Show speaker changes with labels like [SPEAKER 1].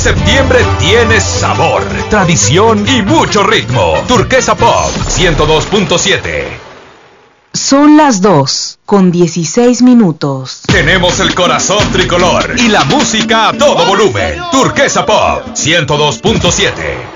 [SPEAKER 1] Septiembre tiene sabor, tradición y mucho ritmo. Turquesa Pop 102.7.
[SPEAKER 2] Son las 2:16.
[SPEAKER 1] Tenemos el corazón tricolor y la música a todo volumen. Turquesa Pop 102.7.